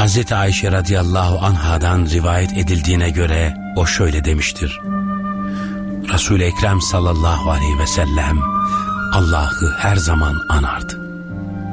Hazreti Ayşe radıyallahu anhadan rivayet edildiğine göre o şöyle demiştir: Resul-i Ekrem sallallahu aleyhi ve sellem Allah'ı her zaman anardı.